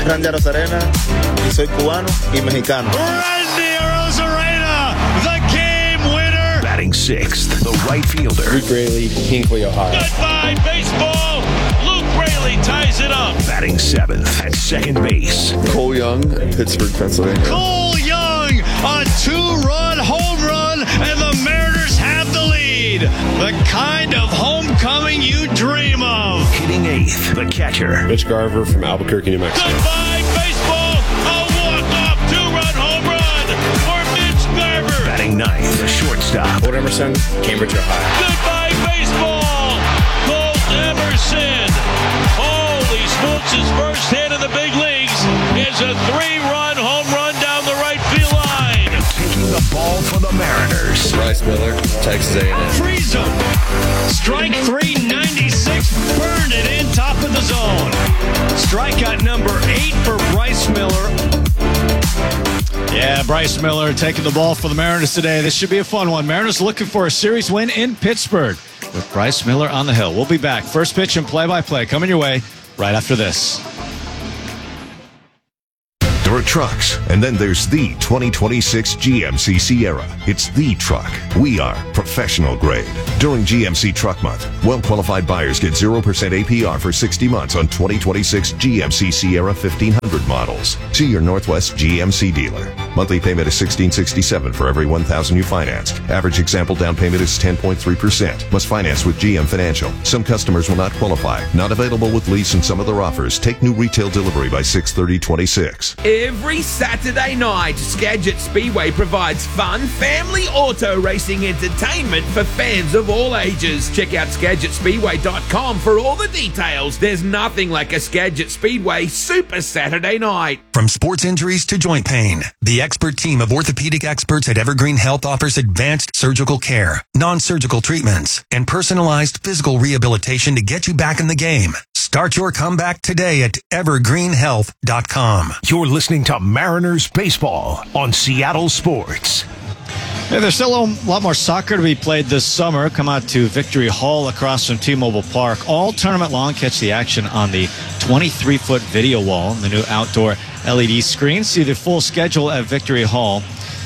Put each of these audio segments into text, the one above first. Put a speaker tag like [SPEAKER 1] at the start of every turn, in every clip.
[SPEAKER 1] Randy Arozarena y soy cubano y mexicano.
[SPEAKER 2] Randy Arozarena, the game winner.
[SPEAKER 3] Batting sixth, the right fielder.
[SPEAKER 4] Luke Raley, Hinkley, Ohio.
[SPEAKER 2] Goodbye, baseball. Luke Raley ties it up.
[SPEAKER 3] Batting seventh at second base.
[SPEAKER 4] Cole Young, Pittsburgh, Pennsylvania.
[SPEAKER 2] Cole Young, a 2-run home run, and the Mariners have the lead. The kind of homecoming you dream of.
[SPEAKER 3] Hitting eighth, the catcher.
[SPEAKER 4] Mitch Garver from Albuquerque, New Mexico.
[SPEAKER 2] Goodbye, baseball. A walk-off 2-run home run for Mitch Garver.
[SPEAKER 3] Batting ninth, the shortstop.
[SPEAKER 4] Colt Emerson, Cambridge, Ohio.
[SPEAKER 2] Goodbye, baseball. Colt Emerson. Holy smokes, his first hit in the big leagues is a 3-run home run down the right field line.
[SPEAKER 3] Taking the ball for the Mariners.
[SPEAKER 4] Bryce Miller, Texas A&M.
[SPEAKER 2] Freeze him. Strike 396. Burned it in top of the zone. Strikeout number 8 for Bryce Miller. Yeah, Bryce Miller taking the ball for the Mariners today. This should be a fun one. Mariners looking for a series win in Pittsburgh with Bryce Miller on the hill. We'll be back. First pitch and play-by-play coming your way right after this.
[SPEAKER 3] There are trucks, and then there's the 2026 GMC Sierra. It's the truck. We are professional grade. During GMC Truck Month, well-qualified buyers get 0% APR for 60 months on 2026 GMC Sierra 1500 models. See your Northwest GMC dealer. Monthly payment is $1,667 for every $1,000 you finance. Average example down payment is 10.3%. Must finance with GM Financial. Some customers will not qualify. Not available with lease and some other offers. Take new retail delivery by 6/30/26.
[SPEAKER 5] Every Saturday night, Skagit Speedway provides fun, family auto racing entertainment for fans of all ages. Check out SkagitSpeedway.com for all the details. There's nothing like a Skagit Speedway Super Saturday night.
[SPEAKER 6] From sports injuries to joint pain, the expert team of orthopedic experts at Evergreen Health offers advanced surgical care, non-surgical treatments, and personalized physical rehabilitation to get you back in the game. Start your comeback today at evergreenhealth.com.
[SPEAKER 3] You're listening to Mariners Baseball on Seattle Sports.
[SPEAKER 2] Yeah, there's still a lot more soccer to be played this summer. Come out to Victory Hall across from T-Mobile Park. All tournament long, catch the action on the 23-foot video wall, the new outdoor LED screen. See the full schedule at Victory Hall.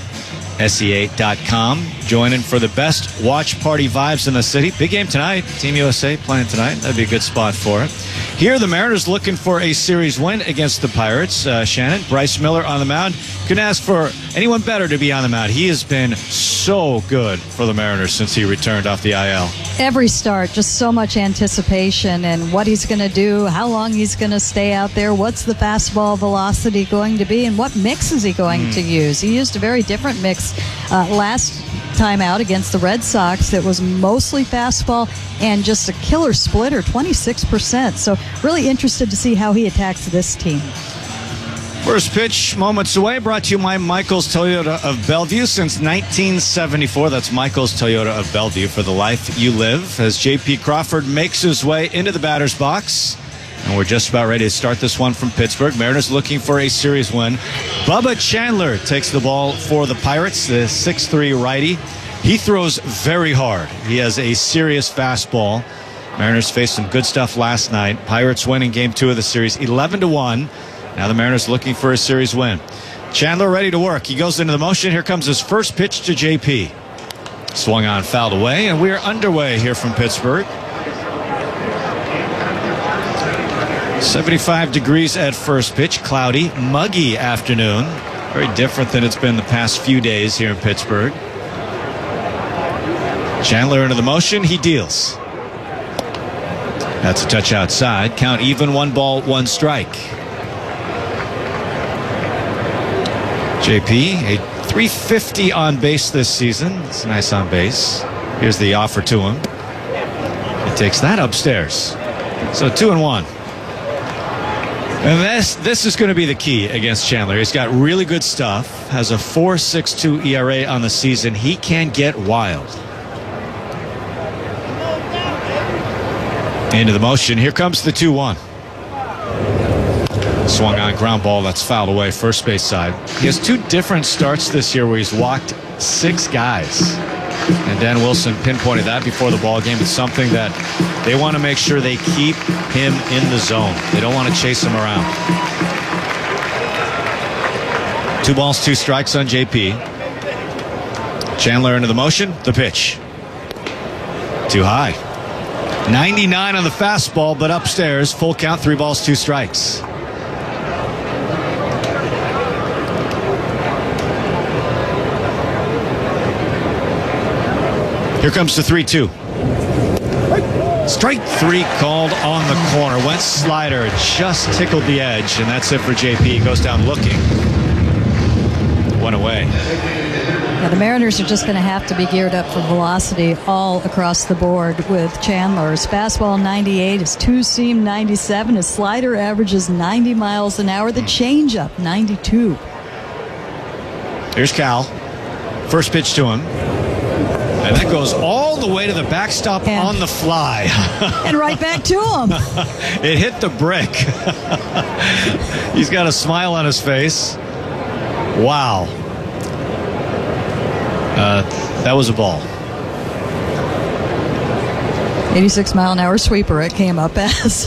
[SPEAKER 2] SEA.com. Joining for the best watch party vibes in the city. Big game tonight. Team USA playing tonight. That'd be a good spot for it. Here, the Mariners looking for a series win against the Pirates. Shannon, Bryce Miller on the mound. Couldn't ask for anyone better to be on the mound. He has been so good for the Mariners since he returned off the IL.
[SPEAKER 7] Every start, just so much anticipation and what he's going to do, how long he's going to stay out there, what's the fastball velocity going to be, and what mix is he going to use. He used a very different mix last time out against the Red Sox that was mostly fastball and just a killer splitter, 26%. So really interested to see how he attacks this team.
[SPEAKER 2] First pitch, moments away, brought to you by Michael's Toyota of Bellevue since 1974. That's Michael's Toyota of Bellevue, for the life you live, as J.P. Crawford makes his way into the batter's box. And we're just about ready to start this one from Pittsburgh. Mariners looking for a series win. Bubba Chandler takes the ball for the Pirates, the 6'3" righty. He throws very hard. He has a serious fastball. Mariners faced some good stuff last night. Pirates winning game 2 of the series, 11-1. Now the Mariners looking for a series win. Chandler ready to work. He goes into the motion. Here comes his first pitch to JP. Swung on, fouled away, and we are underway here from Pittsburgh. 75 degrees at first pitch. Cloudy, muggy afternoon. Very different than it's been the past few days here in Pittsburgh. Chandler into the motion. He deals. That's a touch outside. Count even, 1 ball, 1 strike. JP, a .350 on base this season. It's nice on base. Here's the offer to him. He takes that upstairs. So 2-1. And this is going to be the key against Chandler. He's got really good stuff. Has a 4.62 ERA on the season. He can get wild. Into the motion. Here comes the 2-1. Swung on, ground ball, that's fouled away, first base side. He has 2 different starts this year where he's walked 6 guys. And Dan Wilson pinpointed that before the ball game. It's something that they want to make sure they keep him in the zone. They don't want to chase him around. 2 balls, 2 strikes on JP. Chandler into the motion. The pitch. Too high. 99 on the fastball, but upstairs. Full count, 3 balls, 2 strikes. Here comes the 3-2. Strike 3 called on the corner. Went slider, just tickled the edge, and that's it for JP. He goes down looking. 1 away.
[SPEAKER 7] Yeah, the Mariners are just going to have to be geared up for velocity all across the board with Chandler. His fastball 98, his two-seam 97, his slider averages 90 miles an hour, the changeup 92.
[SPEAKER 2] Here's Cal. First pitch to him. And that goes all the way to the backstop on the fly.
[SPEAKER 7] And right back to him.
[SPEAKER 2] It hit the brick. He's got a smile on his face. Wow. That was a ball.
[SPEAKER 7] 86-mile-an-hour sweeper it came up as.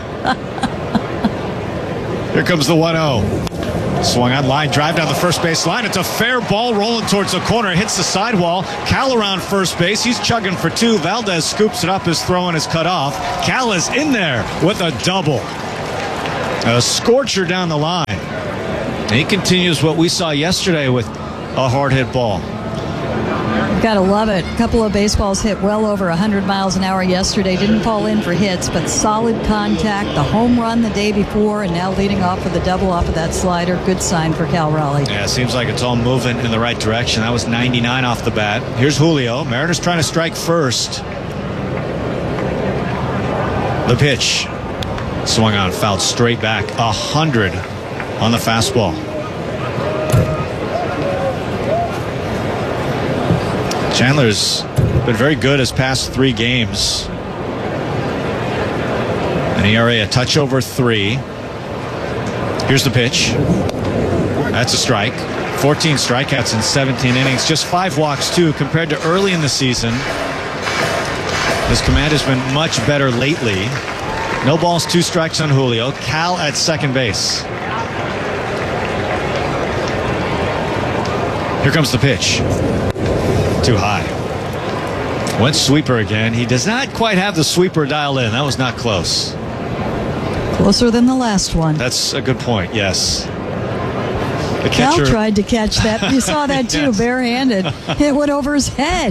[SPEAKER 2] Here comes the 1-0. Swung on line, drive down the first base line. It's a fair ball rolling towards the corner. It hits the sidewall. Cal around first base. He's chugging for 2. Valdez scoops it up. His throw and is cut off. Cal is in there with a double. A scorcher down the line. And he continues what we saw yesterday with a hard hit ball.
[SPEAKER 7] Gotta love it. A couple of baseballs hit well over 100 miles an hour yesterday. Didn't fall in for hits, but solid contact. The home run the day before, and now leading off with a double off of that slider. Good sign for Cal Raleigh.
[SPEAKER 2] Yeah, it seems like it's all moving in the right direction. That was 99 off the bat. Here's Julio. Mariners trying to strike first. The pitch. Swung on, fouled straight back. 100 on the fastball. Chandler's been very good his past 3 games. An ERA a touch over 3. Here's the pitch. That's a strike. 14 strikeouts in 17 innings. Just 5 walks, too, compared to early in the season. His command has been much better lately. No balls, 2 strikes on Julio. Cal at second base. Here comes the pitch. Too high. Went sweeper again. He does not quite have the sweeper dialed in. That was not close.
[SPEAKER 7] Closer than the last one.
[SPEAKER 2] That's a good point, yes. The
[SPEAKER 7] Cal
[SPEAKER 2] catcher
[SPEAKER 7] tried to catch that. You saw that too,
[SPEAKER 2] Yes.
[SPEAKER 7] barehanded. It went over his head.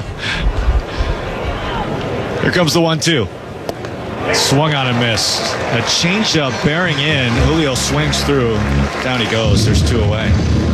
[SPEAKER 2] Here comes the 1-2. Swung on and missed. A changeup bearing in. Julio swings through. Down he goes. There's 2 away.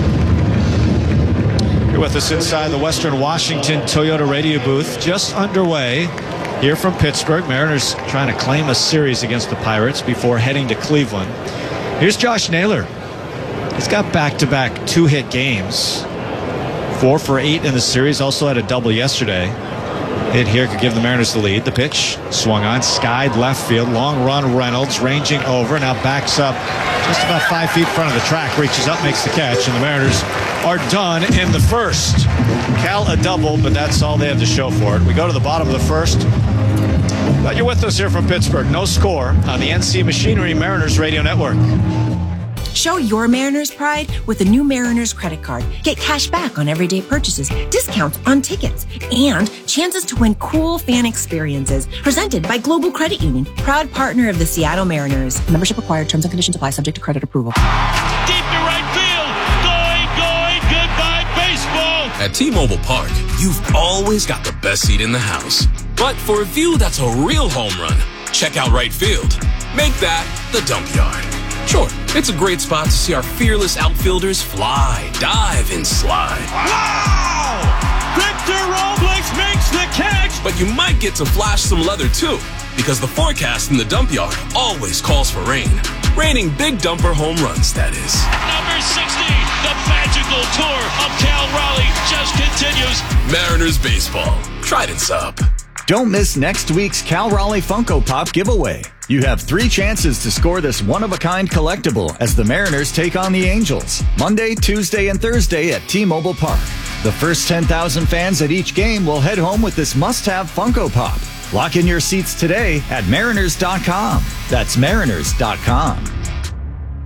[SPEAKER 2] You're with us inside the Western Washington Toyota radio booth. Just underway here from Pittsburgh. Mariners trying to claim a series against the Pirates before heading to Cleveland. Here's Josh Naylor. He's got back-to-back 2-hit games. 4 for 8 in the series. Also had a double yesterday. Hit here could give the Mariners the lead. The pitch swung on, skied left field. Long run, Reynolds ranging over. Now backs up just about 5 feet in front of the track. Reaches up, makes the catch, and the Mariners are done in the first. Cal a double, but that's all they have to show for it. We go to the bottom of the first. Glad you're with us here from Pittsburgh. No score on the NC Machinery Mariners Radio Network.
[SPEAKER 8] Show your Mariners pride with a new Mariners credit card. Get cash back on everyday purchases, discounts on tickets, and chances to win cool fan experiences. Presented by Global Credit Union, proud partner of the Seattle Mariners. Membership required. Terms and conditions apply. Subject to credit approval.
[SPEAKER 9] Deep to right field. Going. Goodbye, baseball.
[SPEAKER 10] At T-Mobile Park, you've always got the best seat in the house. But for a view that's a real home run, check out right field. Make that the dump yard. Sure, it's a great spot to see our fearless outfielders fly, dive, and slide.
[SPEAKER 9] Wow! Victor Robles makes the catch.
[SPEAKER 10] But you might get to flash some leather too, because the forecast in the dump yard always calls for rain. Raining big dumper home runs, that is.
[SPEAKER 9] Number 60, the magical tour of Cal Raleigh just continues.
[SPEAKER 10] Mariners baseball. Trident's up.
[SPEAKER 11] Don't miss next week's Cal Raleigh Funko Pop giveaway. You have 3 chances to score this one-of-a-kind collectible as the Mariners take on the Angels. Monday, Tuesday, and Thursday at T-Mobile Park. The first 10,000 fans at each game will head home with this must-have Funko Pop. Lock in your seats today at Mariners.com. That's Mariners.com.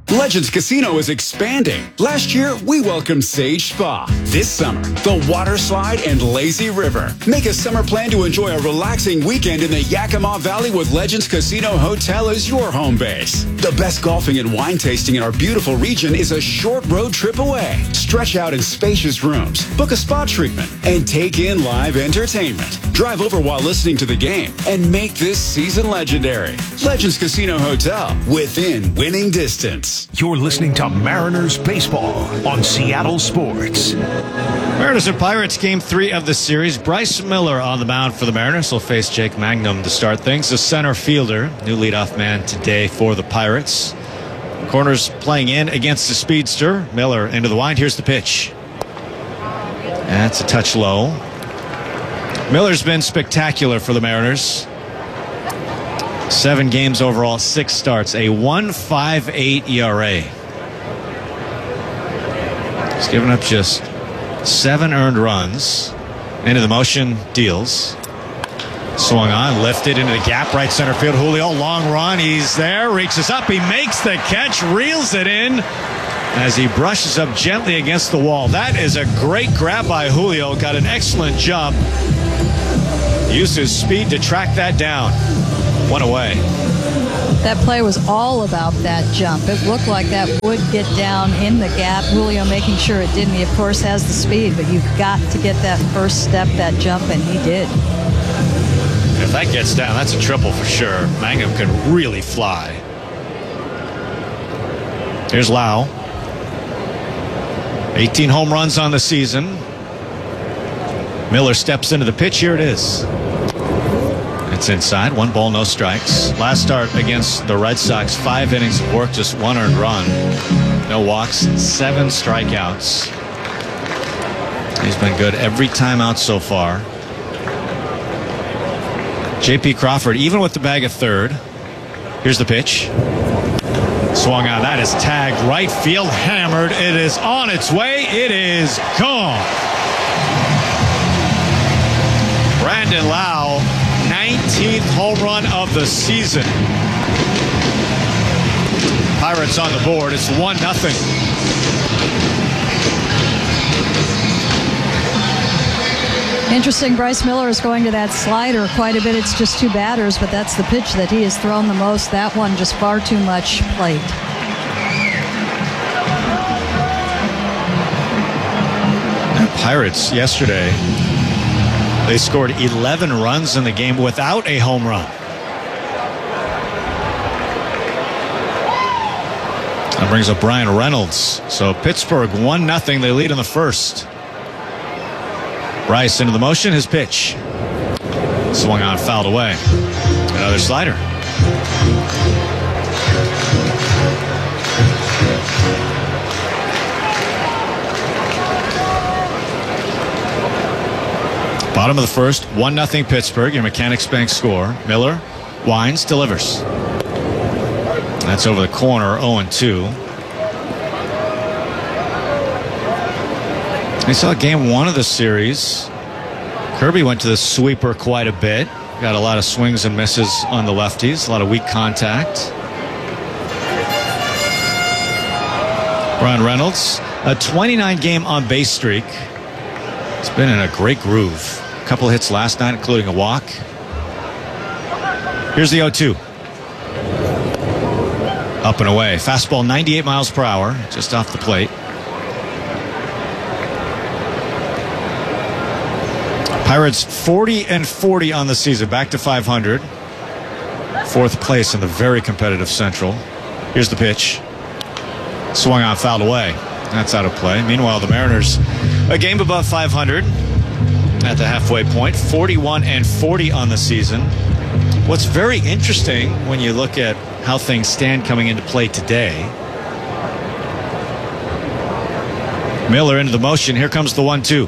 [SPEAKER 12] Legends Casino is expanding. Last year, we welcomed Sage Spa. This summer, the Water Slide and Lazy River. Make a summer plan to enjoy a relaxing weekend in the Yakima Valley with Legends Casino Hotel as your home base. The best golfing and wine tasting in our beautiful region is a short road trip away. Stretch out in spacious rooms, book a spa treatment, and take in live entertainment. Drive over while listening to the game and make this season legendary. Legends Casino Hotel, within winning distance.
[SPEAKER 13] You're listening to Mariners Baseball on Seattle Sports.
[SPEAKER 2] Mariners and Pirates, Game 3 of the series. Bryce Miller on the mound for the Mariners will face Jake Mangum to start things. The center fielder, new leadoff man today for the Pirates. Corners playing in against the speedster. Miller into the wind. Here's the pitch. That's a touch low. Miller's been spectacular for the Mariners. 7 games overall, 6 starts, a 1.58 ERA. He's given up just 7 earned runs. Into the motion, deals. Swung on, lifted into the gap, right center field. Julio, long run, he's there, reaches up, he makes the catch, reels it in as he brushes up gently against the wall. That is a great grab by Julio, got an excellent jump. Used his speed to track that down. One away.
[SPEAKER 7] That play was all about that jump. It looked like that would get down in the gap. Julio making sure it didn't. He, of course, has the speed, but you've got to get that first step, that jump, and he did.
[SPEAKER 2] If that gets down, that's a triple for sure. Mangum can really fly. Here's Lau. 18 home runs on the season. Miller steps into the pitch. Here it is. It's inside. 1 ball, no strikes. Last start against the Red Sox, 5 innings of work, just 1 earned run. No walks, 7 strikeouts. He's been good every time out so far. J.P. Crawford, even with the bag of third. Here's the pitch. Swung on. That is tagged right field, hammered. It is on its way. It is gone. Brandon Lau, 19th home run of the season. Pirates on the board. It's 1-0.
[SPEAKER 7] Interesting, Bryce Miller is going to that slider quite a bit. It's just 2 batters, but that's the pitch that he has thrown the most. That one just far too much plate.
[SPEAKER 2] Pirates yesterday, they scored 11 runs in the game without a home run. That brings up Brian Reynolds. So Pittsburgh 1-0. They lead in the first. Bryce into the motion. His pitch. Swung on, fouled away. Another slider. Bottom of the first, 1-0 Pittsburgh, your Mechanics Bank score. Miller winds, delivers. That's over the corner, 0-2. We saw game 1 of the series. Kirby went to the sweeper quite a bit. Got a lot of swings and misses on the lefties, a lot of weak contact. Brian Reynolds, a 29-game on-base streak. It's been in a great groove. A couple hits last night, including a walk. Here's the 0-2. Up and away. Fastball 98 miles per hour, just off the plate. Pirates 40-40 on the season, back to 500. 4th place in the very competitive Central. Here's the pitch. Swung on, fouled away. That's out of play. Meanwhile, the Mariners, a game above 500 at the halfway point, 41-40 on the season. What's very interesting when you look at how things stand coming into play today. Miller into the motion. Here comes the 1-2.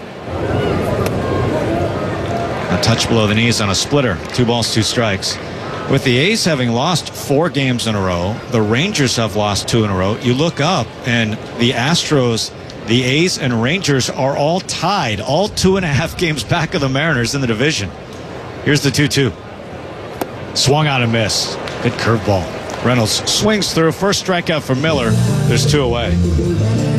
[SPEAKER 2] A touch below the knees on a splitter. 2 balls, 2 strikes. With the A's having lost 4 games in a row, the Rangers have lost 2 in a row. You look up and the Astros, the A's and Rangers are all tied, all 2.5 games back of the Mariners in the division. Here's the 2-2. Swung on and missed. Good curveball. Reynolds swings through. First strikeout for Miller. There's 2 away.